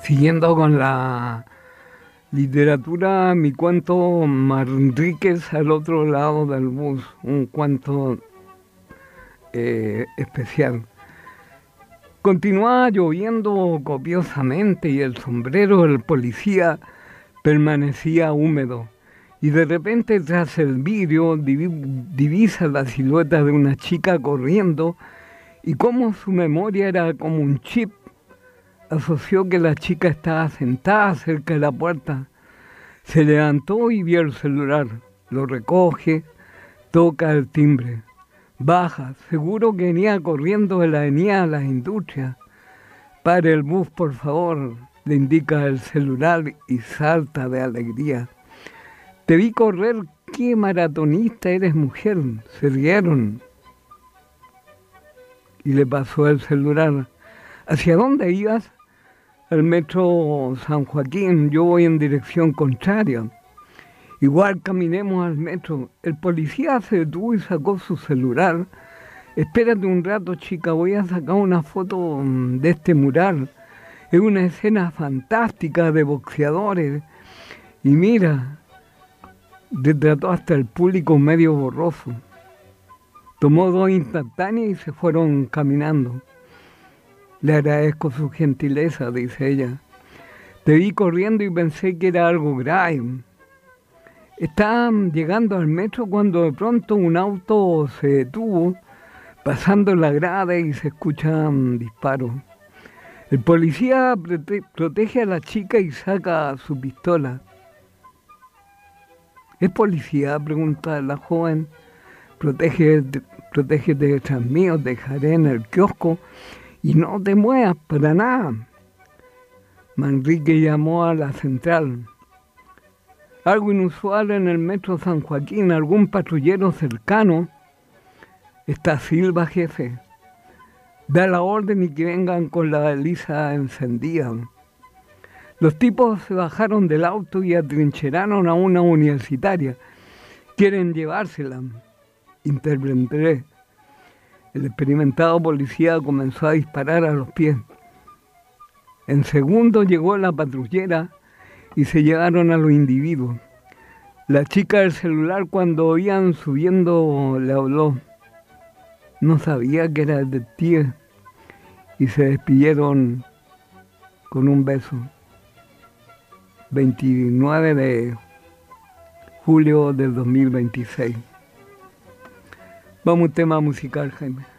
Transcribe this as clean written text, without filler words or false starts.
Siguiendo con la literatura, mi cuento Manríquez al otro lado del bus, un cuento especial. Continuaba lloviendo copiosamente y el sombrero del policía permanecía húmedo. Y de repente tras el vidrio divisa la silueta de una chica corriendo y como su memoria era como un chip, asoció que la chica estaba sentada cerca de la puerta. Se levantó y vio el celular. Lo recoge, toca el timbre. Baja, seguro que venía corriendo de la avenida a las Industrias. Pare el bus, por favor, le indica el celular y salta de alegría. Te vi correr, qué maratonista eres, mujer. Se rieron. Y le pasó el celular. ¿Hacia dónde ibas? Al metro San Joaquín, yo voy en dirección contraria. Igual caminemos al metro. El policía se detuvo y sacó su celular. Espérate un rato, chica, voy a sacar una foto de este mural. Es una escena fantástica de boxeadores. Y mira, retrató hasta el público medio borroso. Tomó 2 instantáneas y se fueron caminando. Le agradezco su gentileza, dice ella. Te vi corriendo y pensé que era algo grave. Estaban llegando al metro cuando de pronto un auto se detuvo, pasando la grada y se escuchan disparos. El policía protege a la chica y saca su pistola. ¿Es policía?, pregunta la joven. Protégete detrás mío, te dejaré en el kiosco y no te muevas para nada. Manrique llamó a la central. Algo inusual en el metro San Joaquín, algún patrullero cercano. Está Silva, jefe. Da la orden y que vengan con la baliza encendida. Los tipos se bajaron del auto y atrincheraron a una universitaria. Quieren llevársela. Intervendré. El experimentado policía comenzó a disparar a los pies. En segundo llegó la patrullera y se llevaron a los individuos. La chica del celular, cuando iban subiendo, le habló. No sabía que era detective y se despidieron con un beso. 29 de julio del 2026. Vamos a un tema musical, Jaime.